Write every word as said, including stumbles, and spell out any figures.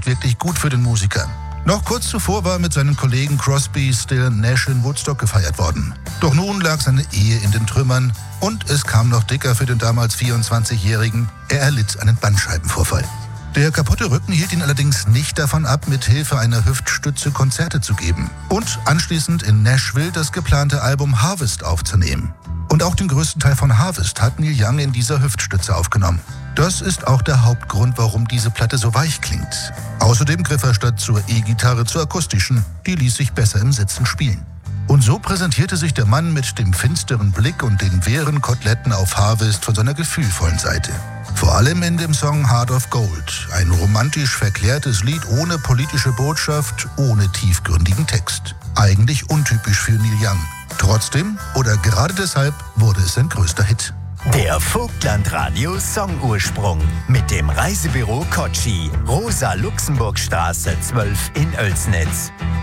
wirklich gut für den Musiker. Noch kurz zuvor war mit seinen Kollegen Crosby, Still, Nash in Woodstock gefeiert worden. Doch nun lag seine Ehe in den Trümmern und es kam noch dicker für den damals vierundzwanzigjährigen. Er erlitt einen Bandscheibenvorfall. Der kaputte Rücken hielt ihn allerdings nicht davon ab, mit Hilfe einer Hüftstütze Konzerte zu geben und anschließend in Nashville das geplante Album Harvest aufzunehmen. Und auch den größten Teil von Harvest hat Neil Young in dieser Hüftstütze aufgenommen. Das ist auch der Hauptgrund, warum diese Platte so weich klingt. Außerdem griff er statt zur E-Gitarre zur akustischen, die ließ sich besser im Sitzen spielen. Und so präsentierte sich der Mann mit dem finsteren Blick und den wehren Koteletten auf Harvest von seiner gefühlvollen Seite. Vor allem in dem Song Heart of Gold, ein romantisch verklärtes Lied ohne politische Botschaft, ohne tiefgründigen Text. Eigentlich untypisch für Neil Young. Trotzdem, oder gerade deshalb, wurde es sein größter Hit. Der Vogtland-Radio Song-Ursprung mit dem Reisebüro Kotschi, Rosa-Luxemburg-Straße zwölf in Oelsnitz.